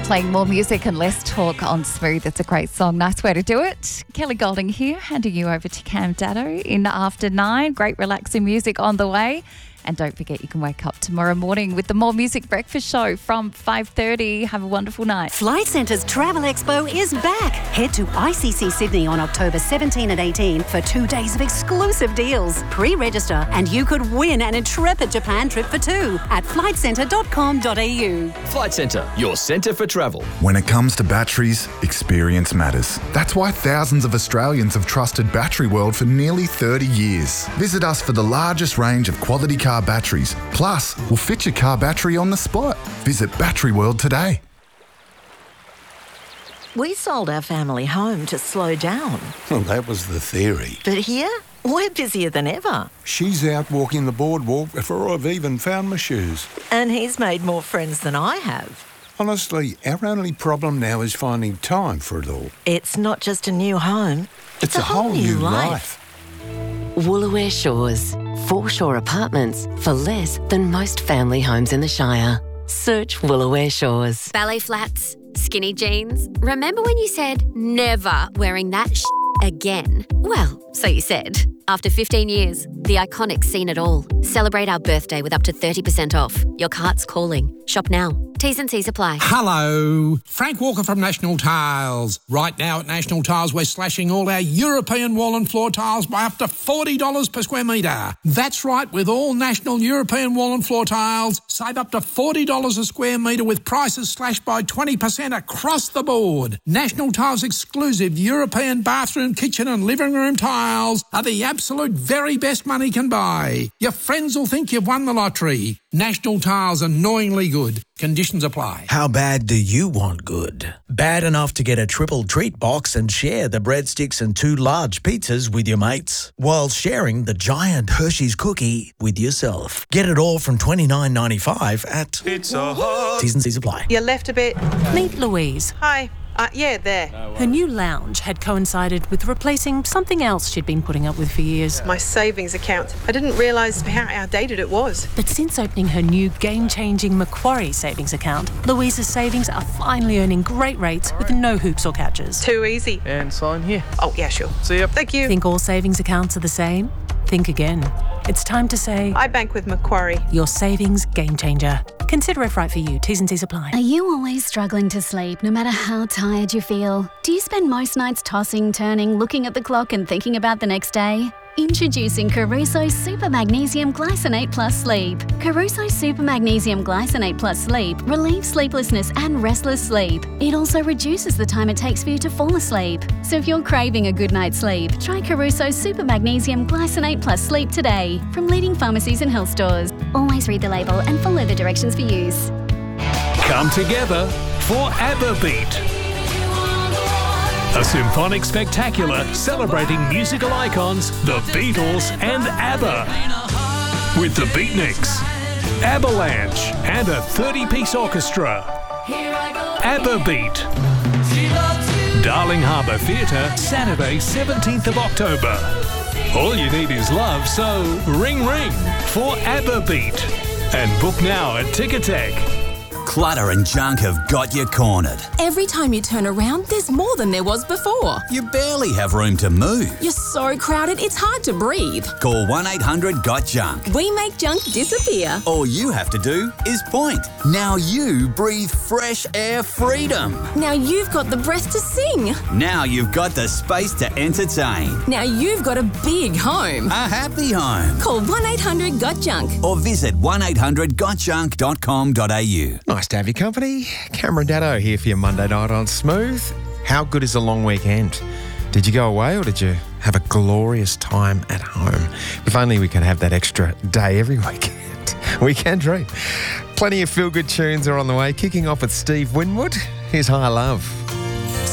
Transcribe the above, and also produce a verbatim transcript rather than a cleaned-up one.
Playing more music and less talk on Smooth. It's a great song. Nice way to do it. Kelly Golding here, handing you over to Cam Dado in After Nine. Great relaxing music on the way. And don't forget, you can wake up tomorrow morning with the More Music Breakfast Show from five thirty. Have a wonderful night. Flight Centre's Travel Expo is back. Head to I C C Sydney on October seventeenth and eighteenth for two days of exclusive deals. Pre-register and you could win an intrepid Japan trip for two at flight centre dot com dot a u. Flight Centre, your centre for travel. When it comes to batteries, experience matters. That's why thousands of Australians have trusted Battery World for nearly thirty years. Visit us for the largest range of quality car batteries. Plus, we'll fit your car battery on the spot. Visit Battery World today. We sold our family home to slow down. Well, that was the theory. But here, we're busier than ever. She's out walking the boardwalk before I've even found my shoes. And he's made more friends than I have. Honestly, our only problem now is finding time for it all. It's not just a new home. It's, It's a, a whole new life. life. Woolooware Shores. Foreshore apartments for less than most family homes in the Shire. Search Woolooware Shores. Ballet flats, skinny jeans. Remember when you said never wearing that sh- again? Well, so you said. After fifteen years, the Iconic's seen it all. Celebrate our birthday with up to thirty percent off. Your cart's calling. Shop now. T's and C's apply. Hello, Frank Walker from National Tiles. Right now at National Tiles, we're slashing all our European wall and floor tiles by up to forty dollars per square metre. That's right, with all National European wall and floor tiles, save up to forty dollars a square metre with prices slashed by twenty percent across the board. National Tiles' exclusive European bathroom, kitchen and living room tiles are the absolute very best money can buy. Your friends will think you've won the lottery. National Tiles, annoyingly good. Conditions apply. How bad do you want good? Bad enough to get a triple treat box and share the breadsticks and two large pizzas with your mates, while sharing the giant Hershey's cookie with yourself. Get it all from twenty-nine ninety-five at Pizza Hut. T's and C's apply. You left a bit. Meet Louise. Hi. Uh, yeah, there. Her new lounge had coincided with replacing something else she'd been putting up with for years. My savings account. I didn't realise how outdated it was. But since opening her new game-changing Macquarie savings account, Louise's savings are finally earning great rates with no hoops or catches. Too easy. And sign here. Oh, yeah, sure. See ya. Thank you. Think all savings accounts are the same? Think again. It's time to say... I bank with Macquarie. Your savings game changer. Consider if right for you. T's and C's apply. Are you always struggling to sleep no matter how tired you feel? Do you spend most nights tossing, turning, looking at the clock and thinking about the next day? Introducing Caruso Super Magnesium Glycinate Plus Sleep. Caruso Super Magnesium Glycinate Plus Sleep relieves sleeplessness and restless sleep. It also reduces the time it takes for you to fall asleep. So if you're craving a good night's sleep, try Caruso Super Magnesium Glycinate Plus Sleep today from leading pharmacies and health stores. Always read the label and follow the directions for use. Come together for ABBA Beat. A symphonic spectacular celebrating musical icons, the Beatles and ABBA. With the Beatniks, Avalanche and a thirty-piece orchestra. ABBA Beat. Darling Harbour Theatre, Saturday seventeenth of October. All you need is love, so ring ring for ABBA Beat. And book now at Ticketek. Clutter and junk have got you cornered. Every time you turn around, there's more than there was before. You barely have room to move. You're so crowded, it's hard to breathe. Call one eight hundred got junk. We make junk disappear. All you have to do is point. Now you breathe fresh air freedom. Now you've got the breath to sing. Now you've got the space to entertain. Now you've got a big home. A happy home. Call one eight hundred got junk. Or visit one eight hundred got junk dot com dot a u. Nice to have your company. Cameron Dado here for your Monday night on Smooth. How good is a long weekend? Did you go away or did you have a glorious time at home? If only we could have that extra day every weekend. Weekend dream. Plenty of feel-good tunes are on the way, kicking off with Steve Winwood. Here's High Love.